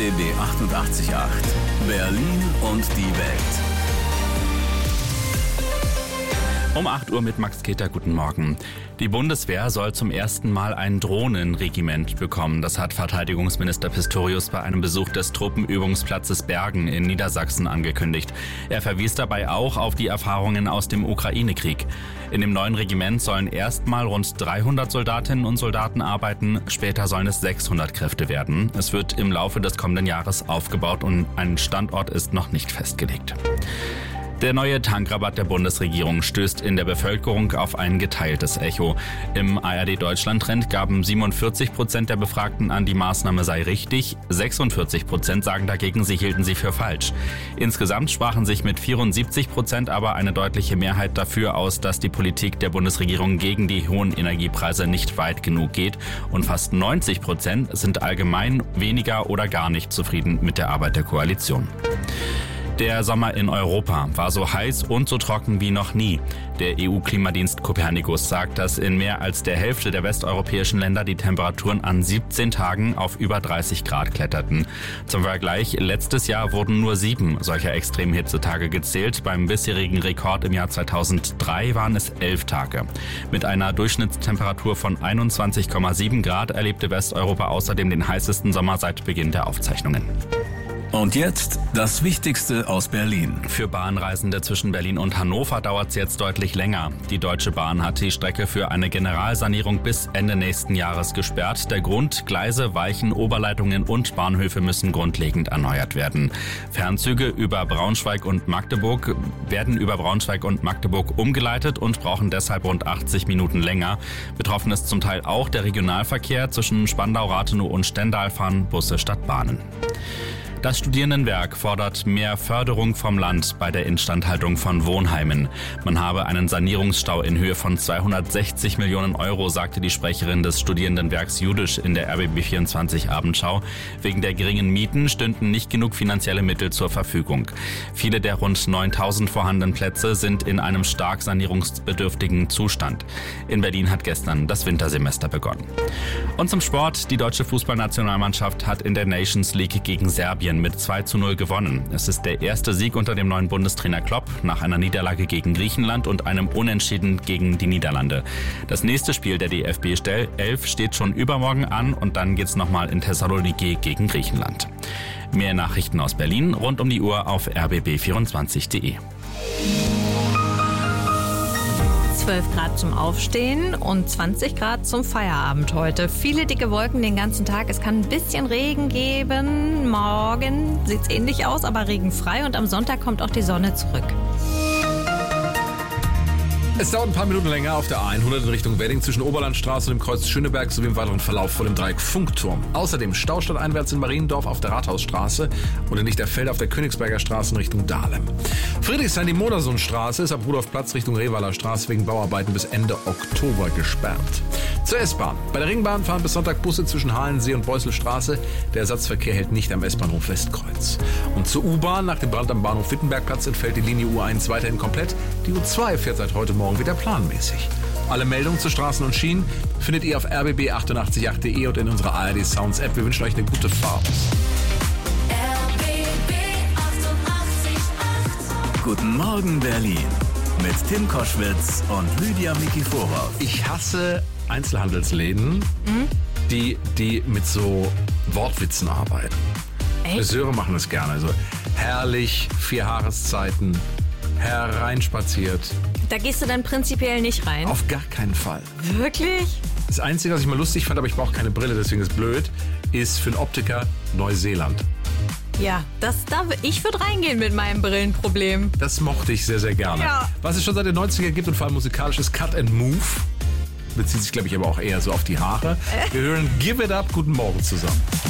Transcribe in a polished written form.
RBB 88.8 Berlin und die Welt. Um 8 Uhr mit Max Keter, guten Morgen. Die Bundeswehr soll zum ersten Mal ein Drohnenregiment bekommen. Das hat Verteidigungsminister Pistorius bei einem Besuch des Truppenübungsplatzes Bergen in Niedersachsen angekündigt. Er verwies dabei auch auf die Erfahrungen aus dem Ukraine-Krieg. In dem neuen Regiment sollen erstmal rund 300 Soldatinnen und Soldaten arbeiten, später sollen es 600 Kräfte werden. Es wird im Laufe des kommenden Jahres aufgebaut und ein Standort ist noch nicht festgelegt. Der neue Tankrabatt der Bundesregierung stößt in der Bevölkerung auf ein geteiltes Echo. Im ARD-Deutschland-Trend gaben 47% der Befragten an, die Maßnahme sei richtig. 46% sagen dagegen, sie hielten sie für falsch. Insgesamt sprachen sich mit 74% aber eine deutliche Mehrheit dafür aus, dass die Politik der Bundesregierung gegen die hohen Energiepreise nicht weit genug geht. Und fast 90% sind allgemein weniger oder gar nicht zufrieden mit der Arbeit der Koalition. Der Sommer in Europa war so heiß und so trocken wie noch nie. Der EU-Klimadienst Copernicus sagt, dass in mehr als der Hälfte der westeuropäischen Länder die Temperaturen an 17 Tagen auf über 30 Grad kletterten. Zum Vergleich, letztes Jahr wurden nur 7 solcher Extremhitzetage gezählt. Beim bisherigen Rekord im Jahr 2003 waren es 11 Tage. Mit einer Durchschnittstemperatur von 21,7 Grad erlebte Westeuropa außerdem den heißesten Sommer seit Beginn der Aufzeichnungen. Und jetzt das Wichtigste aus Berlin. Für Bahnreisende zwischen Berlin und Hannover dauert es jetzt deutlich länger. Die Deutsche Bahn hat die Strecke für eine Generalsanierung bis Ende nächsten Jahres gesperrt. Der Grund: Gleise, Weichen, Oberleitungen und Bahnhöfe müssen grundlegend erneuert werden. Fernzüge über Braunschweig und Magdeburg werden über Braunschweig und Magdeburg umgeleitet und brauchen deshalb rund 80 Minuten länger. Betroffen ist zum Teil auch der Regionalverkehr. Zwischen Spandau, Rathenow und Stendal fahren Busse statt Bahnen. Das Studierendenwerk fordert mehr Förderung vom Land bei der Instandhaltung von Wohnheimen. Man habe einen Sanierungsstau in Höhe von 260 Millionen Euro, sagte die Sprecherin des Studierendenwerks Judisch in der RBB24 Abendschau. Wegen der geringen Mieten stünden nicht genug finanzielle Mittel zur Verfügung. Viele der rund 9000 vorhandenen Plätze sind in einem stark sanierungsbedürftigen Zustand. In Berlin hat gestern das Wintersemester begonnen. Und zum Sport: Die deutsche Fußballnationalmannschaft hat in der Nations League gegen Serbien mit 2:0 gewonnen. Es ist der erste Sieg unter dem neuen Bundestrainer Klopp nach einer Niederlage gegen Griechenland und einem Unentschieden gegen die Niederlande. Das nächste Spiel der DFB 11 steht schon übermorgen an und dann geht's nochmal in Thessaloniki gegen Griechenland. Mehr Nachrichten aus Berlin rund um die Uhr auf rbb24.de. 12 Grad zum Aufstehen und 20 Grad zum Feierabend heute. Viele dicke Wolken den ganzen Tag. Es kann ein bisschen Regen geben. Morgen sieht es ähnlich aus, aber regenfrei. Und am Sonntag kommt auch die Sonne zurück. Es dauert ein paar Minuten länger auf der A100 in Richtung Wedding zwischen Oberlandstraße und dem Kreuz Schöneberg sowie im weiteren Verlauf vor dem Dreieck Funkturm. Außerdem Staustadt einwärts in Mariendorf auf der Rathausstraße und in Lichterfelde auf der Königsberger Straße in Richtung Dahlem. Friedrichshain, die Modersohnstraße ist ab Rudolfplatz Richtung Revaler Straße wegen Bauarbeiten bis Ende Oktober gesperrt. Zur S-Bahn. Bei der Ringbahn fahren bis Sonntag Busse zwischen Halensee und Beuselstraße. Der Ersatzverkehr hält nicht am S-Bahnhof Westkreuz. Und zur U-Bahn: Nach dem Brand am Bahnhof Wittenbergplatz entfällt die Linie U1 weiterhin komplett. Die U2 fährt seit heute Morgen wieder planmäßig. Alle Meldungen zu Straßen und Schienen findet ihr auf rbb888.de und in unserer ARD Sounds App. Wir wünschen euch eine gute Fahrt. RBB 88.8 Guten Morgen Berlin mit Tim Koschwitz und Lydia Mikiforov. Ich hasse Einzelhandelsläden, die mit so Wortwitzen arbeiten. Echt? Friseure machen das gerne. Also herrlich, 4 Jahreszeiten, hereinspaziert. Da gehst du dann prinzipiell nicht rein? Auf gar keinen Fall. Wirklich? Das Einzige, was ich mal lustig fand, aber ich brauche keine Brille, deswegen ist es blöd, ist für einen Optiker Neuseeland. Ja, ich würde reingehen mit meinem Brillenproblem. Das mochte ich sehr, sehr gerne. Ja. Was es schon seit den 90ern gibt und vor allem musikalisch ist Cut and Move. Bezieht sich, glaube ich, aber auch eher so auf die Haare. Wir hören Give It Up. Guten Morgen zusammen.